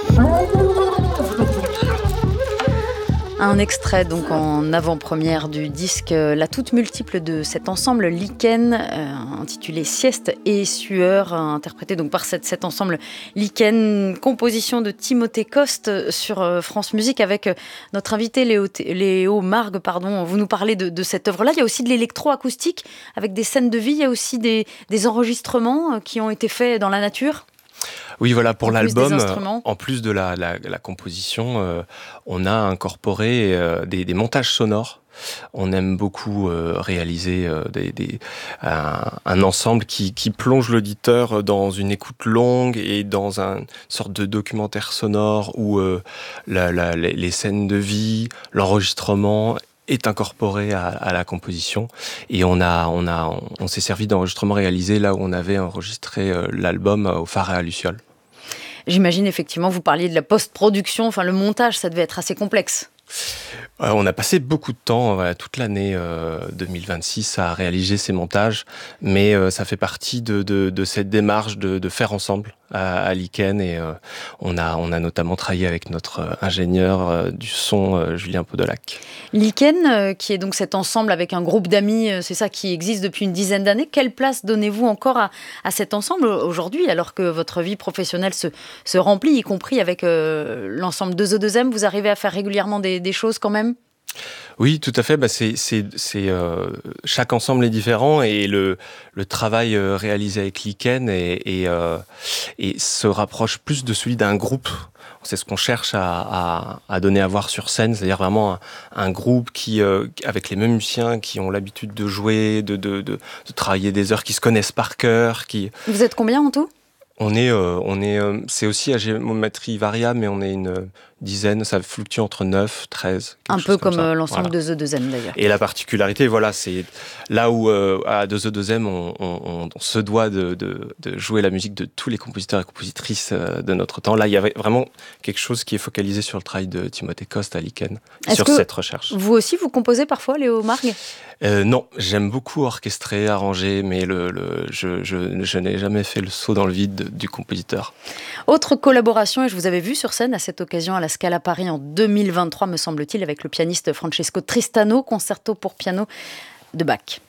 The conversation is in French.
Un extrait donc en avant-première du disque La toute multiple de cet ensemble Lichen, intitulé Sieste et sueur, interprété donc par cet ensemble Lichen, composition de Timothée Coste sur France Musique avec notre invité Léo Margue. Vous nous parlez de cette œuvre-là. Il y a aussi de l'électro-acoustique avec des scènes de vie, il y a aussi des enregistrements qui ont été faits dans la nature. Oui, voilà, pour l'album, en plus de la composition, on a incorporé des montages sonores. On aime beaucoup réaliser un ensemble qui plonge l'auditeur dans une écoute longue et dans une sorte de documentaire sonore où les scènes de vie, l'enregistrement est incorporé à la composition, et on s'est servi d'enregistrements réalisés là où on avait enregistré l'album au Phare et à Luciole. J'imagine effectivement, vous parliez de la post-production, le montage, ça devait être assez complexe. On a passé beaucoup de temps, toute l'année 2026 à réaliser ces montages, mais ça fait partie de cette démarche de faire ensemble à Lichen, et on a notamment travaillé avec notre ingénieur du son, Julien Podolac. Lichen, qui est donc cet ensemble avec un groupe d'amis, c'est ça, qui existe depuis une dizaine d'années. Quelle place donnez-vous encore à cet ensemble aujourd'hui, alors que votre vie professionnelle se remplit, y compris avec l'ensemble 2E2M? Vous arrivez à faire régulièrement des choses quand même? Oui, tout à fait. Chaque ensemble est différent, et le travail réalisé avec Lichen et se rapproche plus de celui d'un groupe. C'est ce qu'on cherche à donner à voir sur scène, c'est-à-dire vraiment un groupe qui, avec les mêmes musiciens, qui ont l'habitude de jouer, de travailler des heures, qui se connaissent par cœur. Vous êtes combien en tout ? C'est aussi à géométrie variable, mais on est une dizaine, ça fluctue entre 9, 13. Un peu comme l'ensemble de The2M d'ailleurs. Et la particularité, c'est là où à The2M, on se doit de jouer la musique de tous les compositeurs et compositrices de notre temps. Là, il y avait vraiment quelque chose qui est focalisé sur le travail de Timothée Coste à Lichen, sur cette recherche. Vous aussi, vous composez parfois, Léo Margue ? Non, j'aime beaucoup orchestrer, arranger, mais je n'ai jamais fait le saut dans le vide du compositeur. Autre collaboration, et je vous avais vu sur scène à cette occasion à la Scala Paris en 2023, me semble-t-il, avec le pianiste Francesco Tristano, concerto pour piano de Bach.